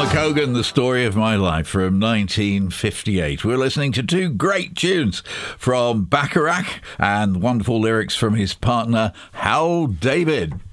Hogan, The Story of My Life from 1958. We're listening to two great tunes from Bacharach and wonderful lyrics from his partner, Hal David.